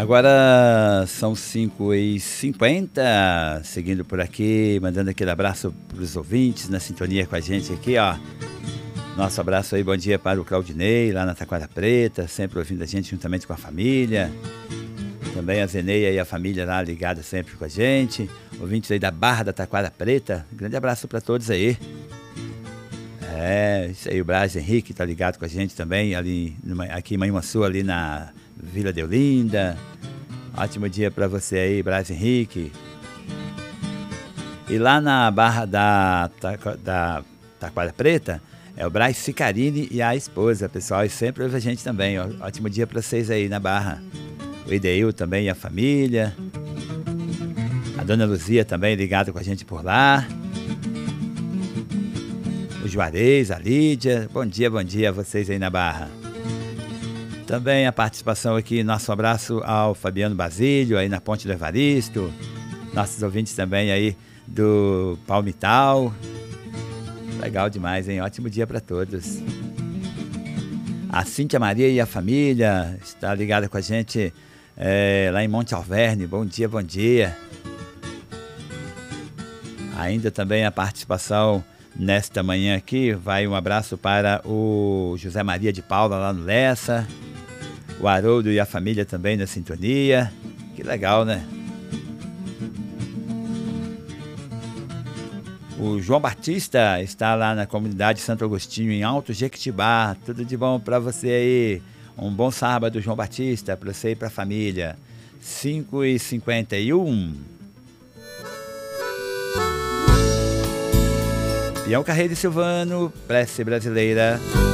Agora são 5h50, seguindo por aqui, mandando aquele abraço para os ouvintes na sintonia com a gente aqui, ó. Nosso abraço aí, bom dia para o Claudinei, lá na Taquara Preta, sempre ouvindo a gente juntamente com a família. Também a Zeneia e a família lá ligada sempre com a gente. Ouvintes aí da Barra da Taquara Preta, grande abraço para todos aí. Isso aí, o Braz Henrique tá ligado com a gente também, aqui em Manhuaçu, ali na Vila Deolinda. Ótimo dia para você aí, Braz Henrique. E lá na Barra da Taquara Preta, é o Braz Sicarini e a esposa, pessoal, e sempre ouve a gente também. Ótimo dia para vocês aí na Barra. O Ideil também e a família. A Dona Luzia também ligada com a gente por lá. O Juarez, a Lídia, bom dia a vocês aí na Barra. Também a participação aqui, nosso abraço ao Fabiano Basílio, aí na Ponte do Evaristo. Nossos ouvintes também aí do Palmital. Legal demais, hein? Ótimo dia para todos. A Cíntia Maria e a família está ligada com a gente lá em Monte Alverne. Bom dia. Ainda também a participação nesta manhã aqui, vai um abraço para o José Maria de Paula lá no Lessa, o Haroldo e a família também na sintonia. Que legal, né? O João Batista está lá na comunidade Santo Agostinho, em Alto Jequitibá. Tudo de bom para você aí. Um bom sábado, João Batista, para você e para a família. 5h51. Peão Carreiro e Silvano, Prece Brasileira.